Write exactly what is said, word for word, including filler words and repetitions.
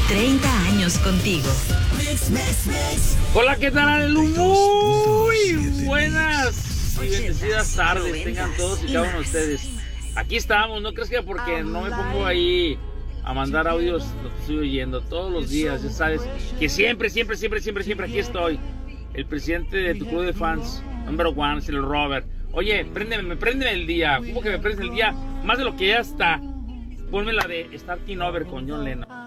treinta años contigo. Hola, ¿qué tal? Muy buenas y bendecidas tardes tengan todos y cada uno de ustedes. Aquí estamos, no crees que porque no me pongo ahí a mandar audios lo que estoy oyendo todos los días, ya sabes que siempre, siempre, siempre, siempre, siempre aquí estoy. El presidente de tu club de fans, number one, es el Robert. Oye, préndeme, me préndeme el día. ¿Cómo que me prendes el día? Más de lo que ya está. Ponme la de Starting Over con John Lennon.